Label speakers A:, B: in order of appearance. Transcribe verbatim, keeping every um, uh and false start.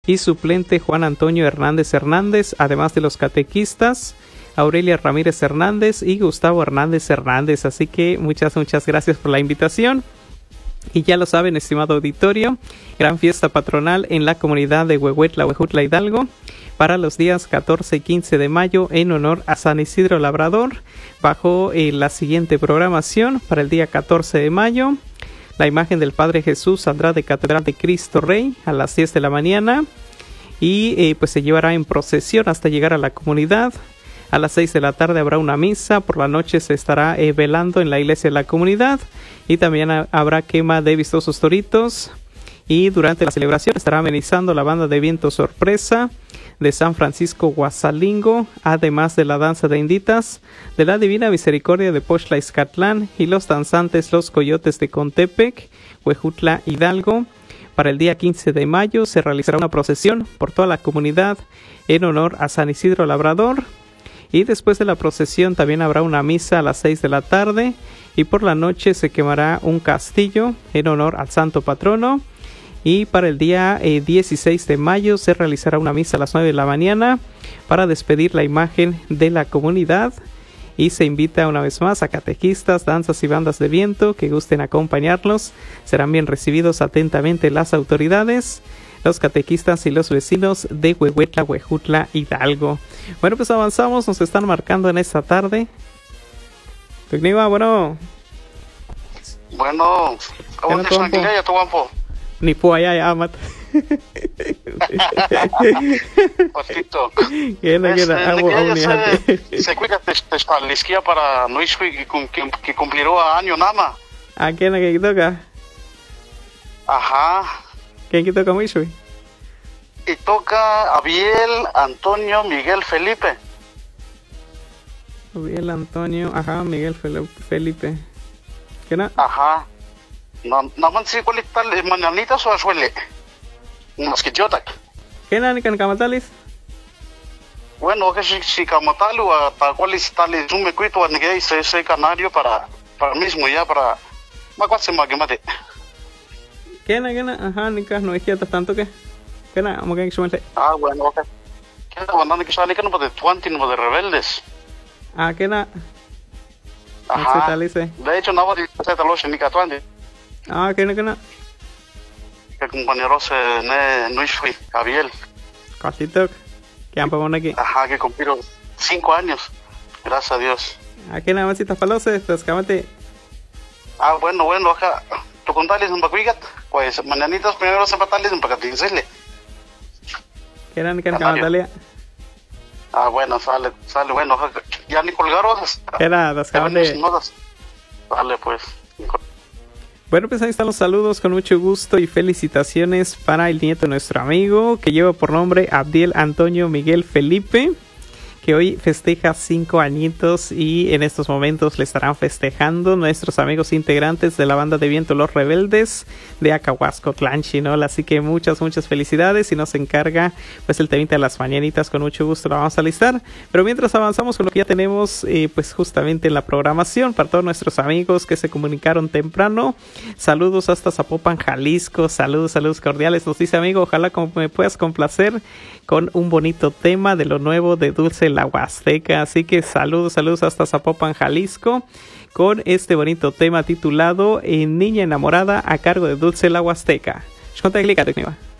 A: y suplente Juan Antonio Hernández Hernández, además de los catequistas Aurelia Ramírez Hernández y Gustavo Hernández Hernández. Así que muchas, muchas gracias por la invitación. Y ya lo saben, estimado auditorio, gran fiesta patronal en la comunidad de Huehuetla, Huejutla, Hidalgo, para los días catorce y quince de mayo en honor a San Isidro Labrador, bajo eh, la siguiente programación. Para el día catorce de mayo, la imagen del Padre Jesús saldrá de Catedral de Cristo Rey a las diez de la mañana y eh, pues se llevará en procesión hasta llegar a la comunidad. A las seis de la tarde habrá una misa, por la noche se estará eh, velando en la iglesia de la comunidad y también ha, habrá quema de vistosos toritos, y durante la celebración estará amenizando la banda de viento sorpresa de San Francisco Guasalingo, además de la danza de inditas de la Divina Misericordia de Poxtla Izcatlán y los danzantes Los Coyotes de Contepec, Huejutla, Hidalgo. Para el día quince de mayo se realizará una procesión por toda la comunidad en honor a San Isidro Labrador. Y después de la procesión también habrá una misa a las seis de la tarde y por la noche se quemará un castillo en honor al santo patrono. Y para el día eh, dieciséis de mayo se realizará una misa a las nueve de la mañana para despedir la imagen de la comunidad. Y se invita una vez más a catequistas, danzas y bandas de viento que gusten acompañarlos. Serán bien recibidos atentamente las autoridades, los catequistas y los vecinos de Huehuetla, Huejutla, Hidalgo. Bueno, pues avanzamos, nos están marcando en esta tarde. Tecniva, bueno.
B: Bueno, ¿cómo te tranquilidad tu guapo?
A: Ni po allá, ya, mat.
B: Patito.
A: Quena, quena, amo, amo, ni
B: ante. Se cuida te lisquia para no es que que cumpliró a año nada.
A: ¿A quién que toca?
B: Ajá.
A: ¿Quién que toca mucho?
B: Y toca Abiel Antonio Miguel Felipe.
A: Abiel Antonio, ajá, Miguel Felipe. ¿Qué no?
B: Ajá. No, no man si cuál tal mañanitas o suele. Unos que yotak.
A: ¿Qué no ni can camatalis?
B: Bueno, que si si camatalu hasta cuál es tal es un me cuito ni que ese ese canario para para mismo ya para más cuál se maquemate.
A: ¿Qué no, qué no? Ajá, ni cas no es que tanto que. ¿Qué no? ¿Cómo que hay?
B: Ah, bueno, ok. ¿Qué no? Cuando que sale que no puede tuanti no de rebeldes.
A: Ah, ¿qué no?
B: Ajá. De hecho, no va a decir que te lo ni que tuanti.
A: Ah, ¿qué no, qué no?
B: Que compañero se ne no es fui, Abiel.
A: Cosito. ¿Qué han pasado aquí?
B: Ajá, que cumplieron cinco años. Gracias a Dios.
A: ¿A qué nada más si te faloses? Pues cámate.
B: Ah, bueno, bueno, acá. ¿Tú contales un pacuigat? Pues mañanitas primero se patales un pacatinzele.
A: ¿Qué eran que en Camatalia?
B: Ah, bueno, sale, sale, bueno, ya ni colgaros.
A: ¿Qué era? Las cámate.
B: Vale, pues.
A: Bueno, pues ahí están los saludos, con mucho gusto y felicitaciones para el nieto de nuestro amigo, que lleva por nombre Abdiel Antonio Miguel Felipe, que hoy festeja cinco añitos y en estos momentos le estarán festejando nuestros amigos integrantes de la banda de viento Los Rebeldes de Acahuascotlán, Chinol. Así que muchas, muchas felicidades y nos encarga pues el temita de las mañanitas, con mucho gusto lo vamos a listar. Pero mientras avanzamos con lo que ya tenemos eh, pues justamente en la programación para todos nuestros amigos que se comunicaron temprano. Saludos hasta Zapopan, Jalisco, saludos, saludos cordiales. Nos dice amigo, ojalá como me puedas complacer con un bonito tema de lo nuevo de Dulce La Huasteca. Así que saludos, saludos hasta Zapopan, Jalisco, con este bonito tema titulado Niña Enamorada a cargo de Dulce La Huasteca.